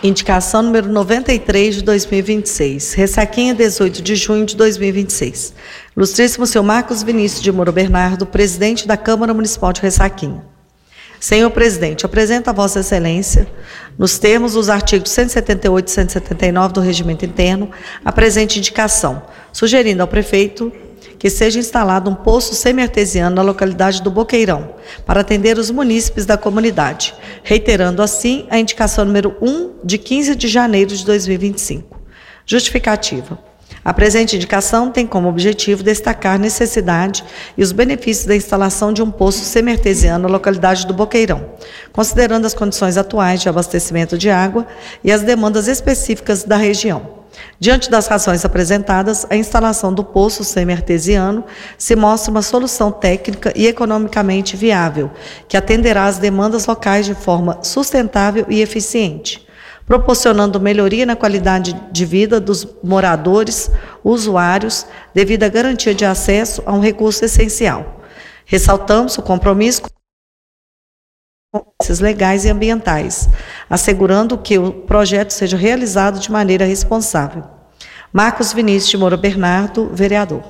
Indicação número 93 de 2026. Ressaquinha, 18 de junho de 2026. Ilustríssimo senhor Marcos Vinícius de Moro Bernardo, presidente da Câmara Municipal de Ressaquinha. Senhor presidente, apresento a Vossa Excelência, nos termos dos artigos 178 e 179 do Regimento Interno, a presente indicação, sugerindo ao prefeito que seja instalado um poço semi-artesiano na localidade do Boqueirão, para atender os munícipes da comunidade, reiterando assim a indicação número 1 de 15 de janeiro de 2025. Justificativa. A presente indicação tem como objetivo destacar a necessidade e os benefícios da instalação de um poço semi-artesiano na localidade do Boqueirão, considerando as condições atuais de abastecimento de água e as demandas específicas da região. Diante das razões apresentadas, a instalação do poço semi-artesiano se mostra uma solução técnica e economicamente viável, que atenderá às demandas locais de forma sustentável e eficiente, proporcionando melhoria na qualidade de vida dos moradores, usuários, devido à garantia de acesso a um recurso essencial. Ressaltamos o compromisso com legais e ambientais, assegurando que o projeto seja realizado de maneira responsável. Marcos Vinícius de Moro Bernardo, vereador.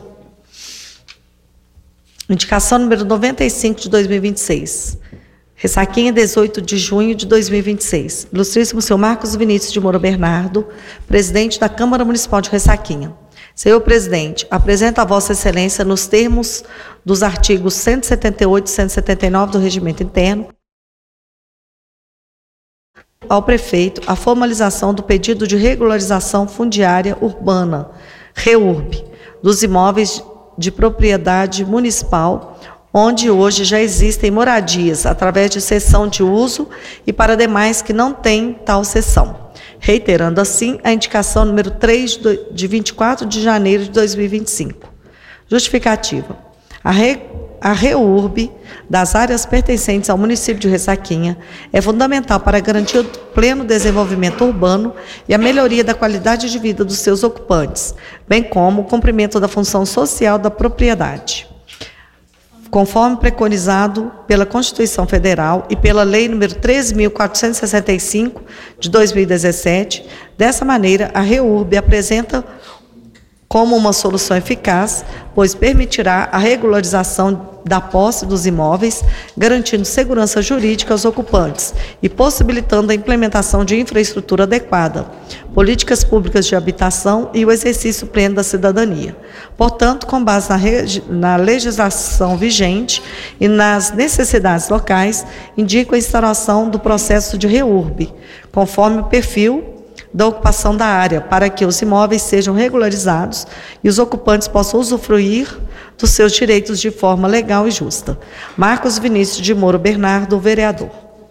Indicação número 95 de 2026. Ressaquinha, 18 de junho de 2026. Ilustríssimo senhor Marcos Vinícius de Moro Bernardo, presidente da Câmara Municipal de Ressaquinha. Senhor presidente, apresento a Vossa Excelência, nos termos dos artigos 178 e 179 do Regimento Interno, ao prefeito a formalização do pedido de regularização fundiária urbana, REURB, dos imóveis de propriedade municipal, onde hoje já existem moradias, através de cessão de uso e para demais que não têm tal cessão. Reiterando assim a indicação número 3 de 24 de janeiro de 2025. Justificativa. A REURB das áreas pertencentes ao município de Ressaquinha é fundamental para garantir o pleno desenvolvimento urbano e a melhoria da qualidade de vida dos seus ocupantes, bem como o cumprimento da função social da propriedade, conforme preconizado pela Constituição Federal e pela Lei nº 13.465, de 2017. Dessa maneira, a REURB apresenta como uma solução eficaz, pois permitirá a regularização da posse dos imóveis, garantindo segurança jurídica aos ocupantes e possibilitando a implementação de infraestrutura adequada, políticas públicas de habitação e o exercício pleno da cidadania. Portanto, com base na legislação vigente e nas necessidades locais, indico a instauração do processo de REURB, conforme o perfil da ocupação da área, para que os imóveis sejam regularizados e os ocupantes possam usufruir dos seus direitos de forma legal e justa. Marcos Vinícius de Moro Bernardo, vereador.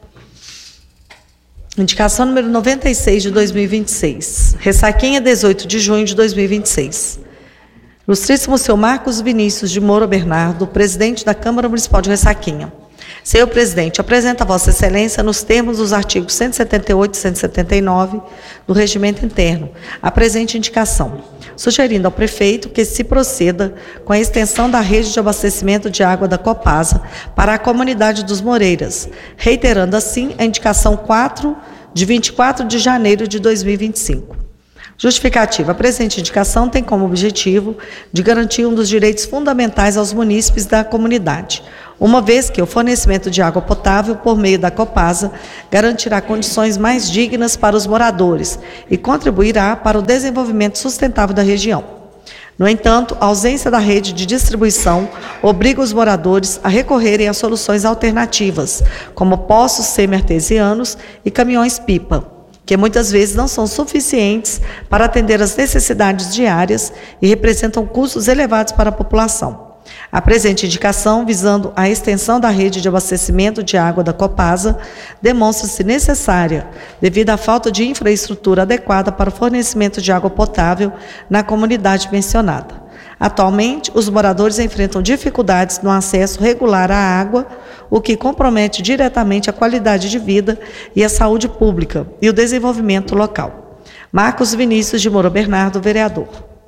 Indicação número 96 de 2026. Ressaquinha, 18 de junho de 2026. Ilustríssimo senhor Marcos Vinícius de Moro Bernardo, presidente da Câmara Municipal de Ressaquinha. Senhor presidente, apresento a Vossa Excelência, nos termos dos artigos 178 e 179 do Regimento Interno, a presente indicação, sugerindo ao prefeito que se proceda com a extensão da rede de abastecimento de água da Copasa para a comunidade dos Moreiras, reiterando assim a indicação 4 de 24 de janeiro de 2025. Justificativa. A presente indicação tem como objetivo de garantir um dos direitos fundamentais aos munícipes da comunidade, uma vez que o fornecimento de água potável por meio da Copasa garantirá condições mais dignas para os moradores e contribuirá para o desenvolvimento sustentável da região. No entanto, a ausência da rede de distribuição obriga os moradores a recorrerem a soluções alternativas, como poços semi-artesianos e caminhões-pipa, que muitas vezes não são suficientes para atender às necessidades diárias e representam custos elevados para a população. A presente indicação, visando a extensão da rede de abastecimento de água da Copasa, demonstra-se necessária devido à falta de infraestrutura adequada para o fornecimento de água potável na comunidade mencionada. Atualmente, os moradores enfrentam dificuldades no acesso regular à água, o que compromete diretamente a qualidade de vida e a saúde pública e o desenvolvimento local. Marcos Vinícius de Moro Bernardo, vereador.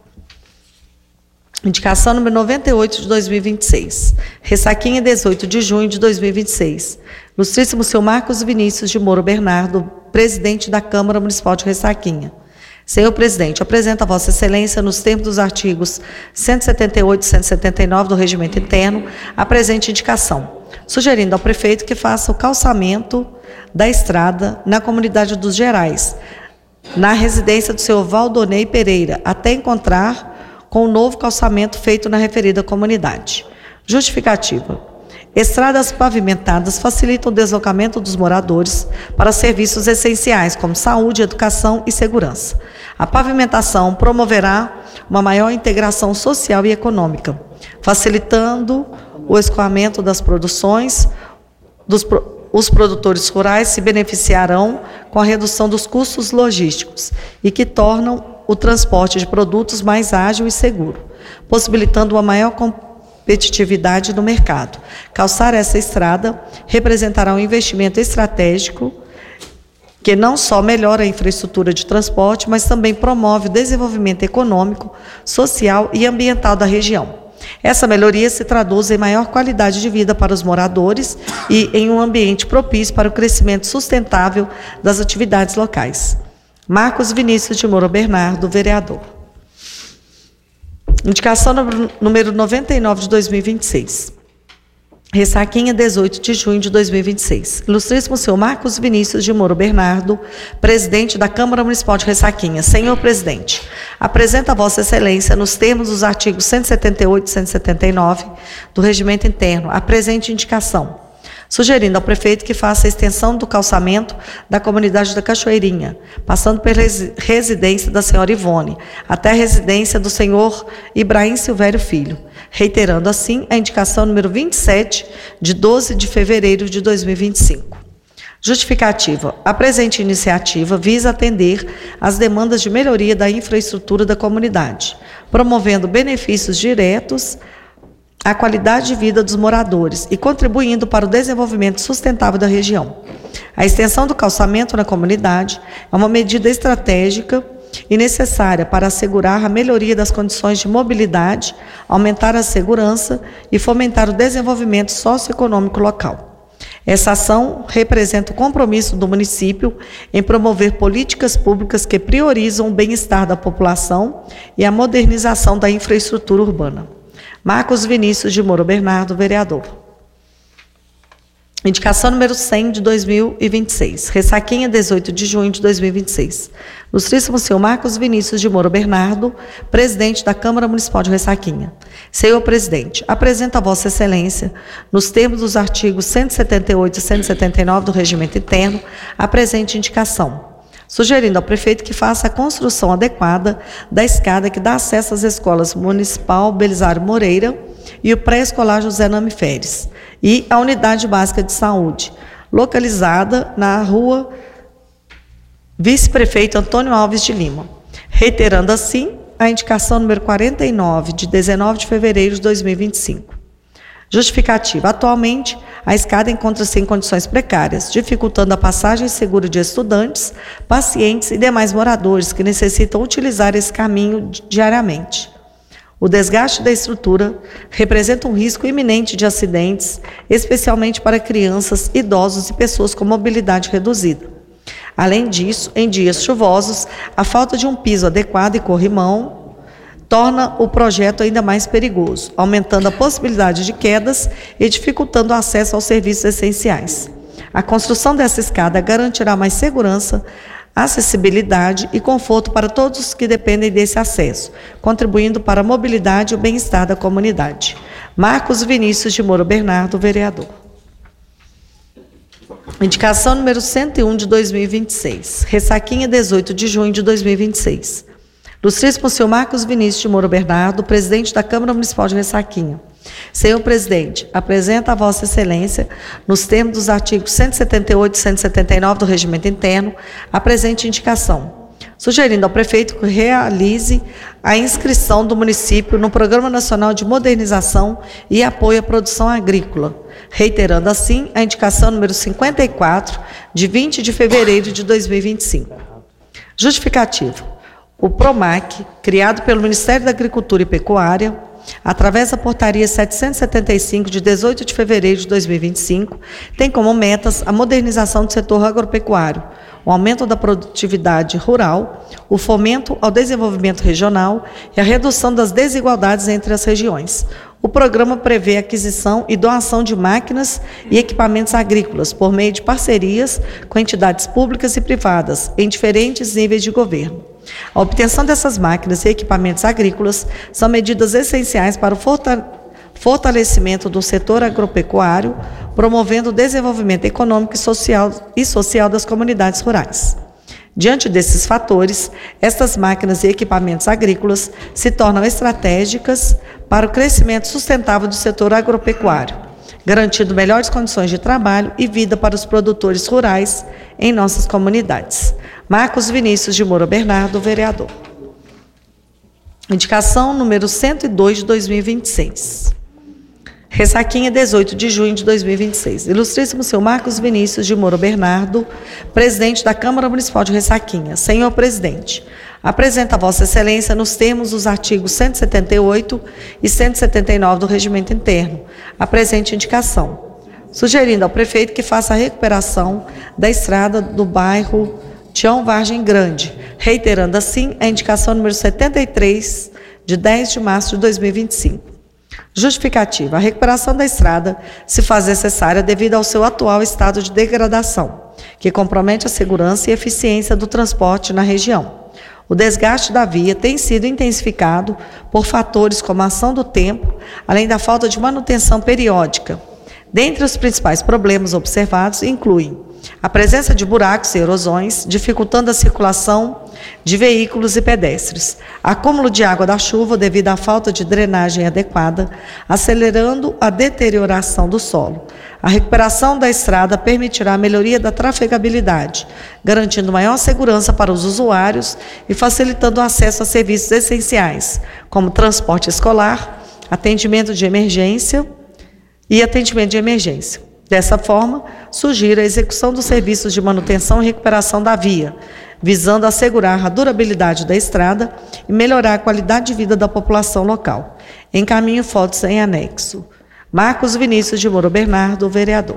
Indicação número 98 de 2026. Ressaquinha, 18 de junho de 2026. Ilustríssimo senhor Marcos Vinícius de Moro Bernardo, presidente da Câmara Municipal de Ressaquinha. Senhor presidente, apresento a Vossa Excelência, nos termos dos artigos 178 e 179 do Regimento Interno, a presente indicação, sugerindo ao prefeito que faça o calçamento da estrada na comunidade dos Gerais, na residência do senhor Valdonei Pereira, até encontrar com o novo calçamento feito na referida comunidade. Justificativa. Estradas pavimentadas facilitam o deslocamento dos moradores para serviços essenciais, como saúde, educação e segurança. A pavimentação promoverá uma maior integração social e econômica, facilitando o escoamento das produções. Os produtores rurais se beneficiarão com a redução dos custos logísticos e que tornam o transporte de produtos mais ágil e seguro, possibilitando uma maior competitividade no mercado. Calçar essa estrada representará um investimento estratégico que não só melhora a infraestrutura de transporte, mas também promove o desenvolvimento econômico, social e ambiental da região. Essa melhoria se traduz em maior qualidade de vida para os moradores e em um ambiente propício para o crescimento sustentável das atividades locais. Marcos Vinícius de Moura Bernardo, vereador. Indicação número 99 de 2026. Ressaquinha, 18 de junho de 2026. Ilustríssimo senhor Marcos Vinícius de Moura Bernardo, presidente da Câmara Municipal de Ressaquinha. Senhor presidente, apresenta a Vossa Excelência, nos termos dos artigos 178 e 179 do Regimento Interno, a presente indicação, sugerindo ao prefeito que faça a extensão do calçamento da comunidade da Cachoeirinha, passando pela residência da senhora Ivone, até a residência do senhor Ibrahim Silvério Filho, reiterando assim a indicação número 27, de 12 de fevereiro de 2025. Justificativa. A presente iniciativa visa atender às demandas de melhoria da infraestrutura da comunidade, promovendo benefícios diretos à qualidade de vida dos moradores e contribuindo para o desenvolvimento sustentável da região. A extensão do calçamento na comunidade é uma medida estratégica e necessária para assegurar a melhoria das condições de mobilidade, aumentar a segurança e fomentar o desenvolvimento socioeconômico local. Essa ação representa o compromisso do município em promover políticas públicas que priorizam o bem-estar da população e a modernização da infraestrutura urbana. Marcos Vinícius de Moura Bernardo, vereador. Indicação número 100 de 2026. Ressaquinha, 18 de junho de 2026. Ilustríssimo senhor Marcos Vinícius de Moura Bernardo, presidente da Câmara Municipal de Ressaquinha. Senhor presidente, apresenta a Vossa Excelência, nos termos dos artigos 178 e 179 do Regimento Interno, a presente indicação, sugerindo ao prefeito que faça a construção adequada da escada que dá acesso às escolas Municipal Belisário Moreira e o pré-escolar José Nami Feres, e a Unidade Básica de Saúde, localizada na rua Vice-Prefeito Antônio Alves de Lima, reiterando assim a indicação número 49, de 19 de fevereiro de 2025. Justificativa. Atualmente, a escada encontra-se em condições precárias, dificultando a passagem segura de estudantes, pacientes e demais moradores que necessitam utilizar esse caminho diariamente. O desgaste da estrutura representa um risco iminente de acidentes, especialmente para crianças, idosos e pessoas com mobilidade reduzida. Além disso, em dias chuvosos, a falta de um piso adequado e corrimão torna o projeto ainda mais perigoso, aumentando a possibilidade de quedas e dificultando o acesso aos serviços essenciais. A construção dessa escada garantirá mais segurança, acessibilidade e conforto para todos os que dependem desse acesso, contribuindo para a mobilidade e o bem-estar da comunidade. Marcos Vinícius de Moura Bernardo, vereador. Indicação número 101 de 2026. Ressaquinha, 18 de junho de 2026. Ilustríssimo senhor Marcos Vinícius de Moura Bernardo, presidente da Câmara Municipal de Ressaquinha. Senhor presidente, apresenta a Vossa Excelência, nos termos dos artigos 178 e 179 do Regimento Interno, a presente indicação, sugerindo ao prefeito que realize a inscrição do município no Programa Nacional de Modernização e Apoio à Produção Agrícola, reiterando assim a indicação número 54, de 20 de fevereiro de 2025. Justificativo. O PROMAC, criado pelo Ministério da Agricultura e Pecuária, através da Portaria 775, de 18 de fevereiro de 2025, tem como metas a modernização do setor agropecuário, o aumento da produtividade rural, o fomento ao desenvolvimento regional e a redução das desigualdades entre as regiões. O programa prevê aquisição e doação de máquinas e equipamentos agrícolas por meio de parcerias com entidades públicas e privadas em diferentes níveis de governo. A obtenção dessas máquinas e equipamentos agrícolas são medidas essenciais para o fortalecimento do setor agropecuário, promovendo o desenvolvimento econômico e social das comunidades rurais. Diante desses fatores, estas máquinas e equipamentos agrícolas se tornam estratégicas para o crescimento sustentável do setor agropecuário, garantindo melhores condições de trabalho e vida para os produtores rurais em nossas comunidades. Marcos Vinícius de Moura Bernardo, vereador. Indicação número 102 de 2026. Ressaquinha, 18 de junho de 2026. Ilustríssimo senhor Marcos Vinícius de Moura Bernardo, presidente da Câmara Municipal de Ressaquinha. Senhor presidente, apresenta a Vossa Excelência, nos termos dos artigos 178 e 179 do Regimento Interno, a presente indicação, sugerindo ao prefeito que faça a recuperação da estrada do bairro Tião Vargem Grande, reiterando assim a indicação número 73, de 10 de março de 2025. Justificativa. A recuperação da estrada se faz necessária devido ao seu atual estado de degradação, que compromete a segurança e eficiência do transporte na região. O desgaste da via tem sido intensificado por fatores como a ação do tempo, além da falta de manutenção periódica. Dentre os principais problemas observados incluem a presença de buracos e erosões, dificultando a circulação de veículos e pedestres, acúmulo de água da chuva devido à falta de drenagem adequada, acelerando a deterioração do solo. A recuperação da estrada permitirá a melhoria da trafegabilidade, garantindo maior segurança para os usuários e facilitando o acesso a serviços essenciais, como transporte escolar, atendimento de emergência. Dessa forma, sugiro a execução dos serviços de manutenção e recuperação da via, visando assegurar a durabilidade da estrada e melhorar a qualidade de vida da população local. Encaminho fotos em anexo. Marcos Vinícius de Moura Bernardo, vereador.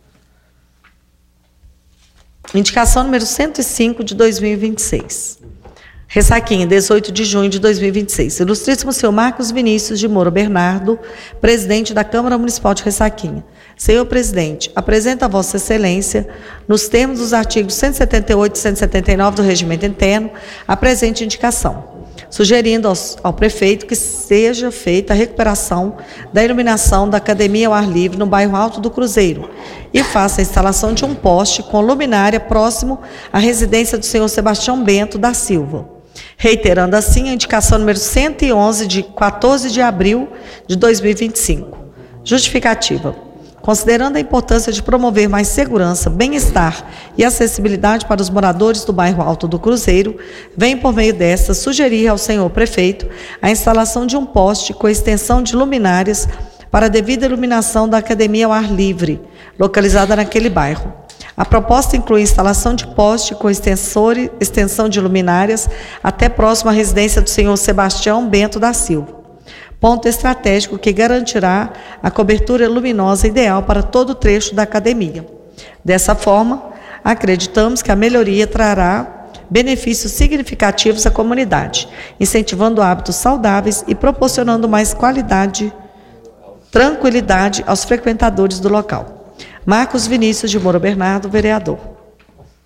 Indicação número 105 de 2026. Ressaquinha, 18 de junho de 2026. Ilustríssimo senhor Marcos Vinícius de Moura Bernardo, presidente da Câmara Municipal de Ressaquinha. Senhor presidente, apresenta a Vossa Excelência, nos termos dos artigos 178 e 179 do Regimento Interno, a presente indicação, sugerindo ao prefeito que seja feita a recuperação da iluminação da Academia ao Ar Livre no bairro Alto do Cruzeiro e faça a instalação de um poste com luminária próximo à residência do senhor Sebastião Bento da Silva. Reiterando assim a indicação número 111 de 14 de abril de 2025. Justificativa. Considerando a importância de promover mais segurança, bem-estar e acessibilidade para os moradores do bairro Alto do Cruzeiro, vem por meio desta sugerir ao senhor prefeito a instalação de um poste com extensão de luminárias para a devida iluminação da Academia ao Ar Livre, localizada naquele bairro. A proposta inclui a instalação de poste com extensão de luminárias até próximo à residência do senhor Sebastião Bento da Silva. Ponto estratégico que garantirá a cobertura luminosa ideal para todo o trecho da academia. Dessa forma, acreditamos que a melhoria trará benefícios significativos à comunidade, incentivando hábitos saudáveis e proporcionando mais tranquilidade aos frequentadores do local. Marcos Vinícius de Moura Bernardo, vereador.